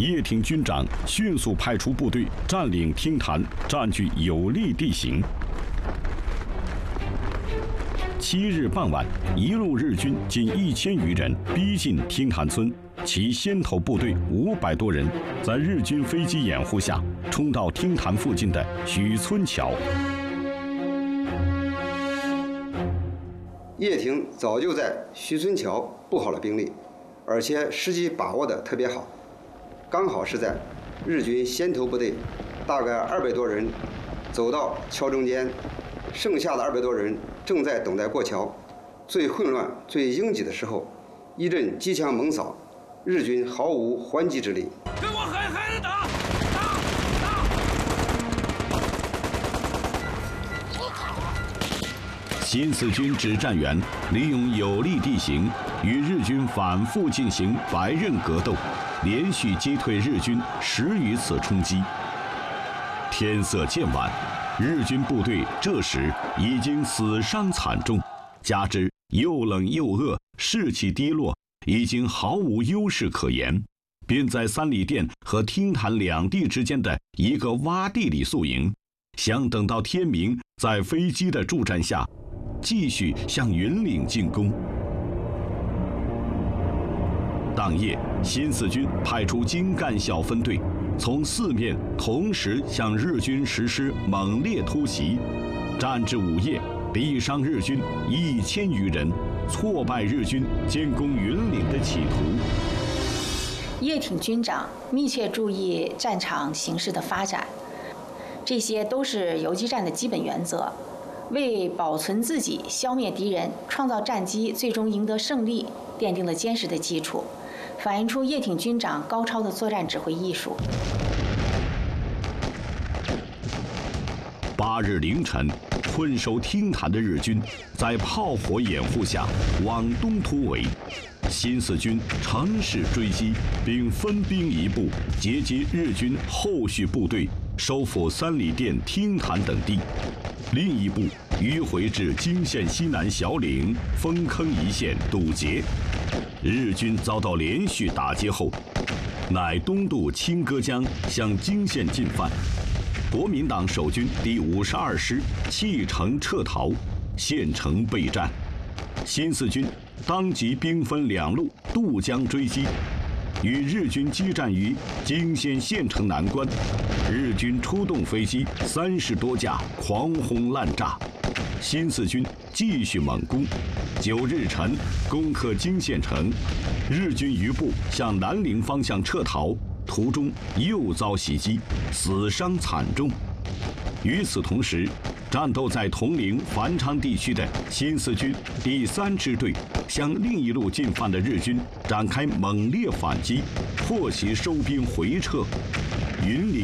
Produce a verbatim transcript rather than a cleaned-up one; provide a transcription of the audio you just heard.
叶挺军长迅速派出部队占领听潭，占据有利地形。七日傍晚，一路日军近一千余人逼近听潭村，其先头部队五百多人在日军飞机掩护下冲到听潭附近的许村桥。 叶挺早就在许村桥布好了兵力，而且时机把握得特别好，刚好是在日军先头部队大概二百多人走到桥中间，剩下的二百多人正在等待过桥，最混乱、最拥挤的时候，一阵机枪猛扫，日军毫无还击之力。 跟我狠狠地打！ 新四军指战员利用有利地形，与日军反复进行白刃格斗，连续击退日军十余次冲击。天色渐晚，日军部队这时已经死伤惨重，加之又冷又饿，士气低落，已经毫无优势可言，便在三里店和听潭两地之间的一个洼地里宿营，想等到天明，在飞机的助战下继续向云岭进攻。当夜，新四军派出精干小分队，从四面同时向日军实施猛烈突袭，战至午夜，毙伤日军一千余人，挫败日军进攻云岭的企图。 叶挺军长密切注意战场形势的发展，这些都是游击战的基本原则。为保存自己、消灭敌人、创造战机，最终赢得胜利，奠定了坚实的基础，反映出叶挺军长高超的作战指挥艺术。 八日凌晨，困守听潭的日军在炮火掩护下往东突围，新四军乘势追击，并分兵一部截击日军后续部队，收复三里店、听潭等地。另一部迂回至泾县西南小岭、丰坑一线堵截，日军遭到连续打击后，乃东渡清歌江向泾县进犯。国民党守军第五十二师弃城撤逃，县城备战。新四军当即兵分两路渡江追击，与日军激战于泾县县城南关。日军出动飞机三十多架，狂轰滥炸。新四军继续猛攻，九日晨攻克泾县城，日军余部向南陵方向撤逃，途中又遭袭击，死伤惨重。与此同时，战斗在铜陵、繁昌地区的新四军第三支队向另一路进犯的日军展开猛烈反击，迫其收兵回撤。云岭